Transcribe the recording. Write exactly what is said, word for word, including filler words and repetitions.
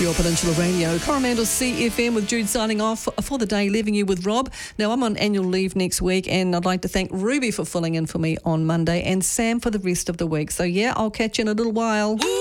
Your Peninsula Radio, Coromandel C F M with Jude signing off for the day, leaving you with Rob. Now, I'm on annual leave next week, and I'd like to thank Ruby for filling in for me on Monday and Sam for the rest of the week. So, yeah, I'll catch you in a little while.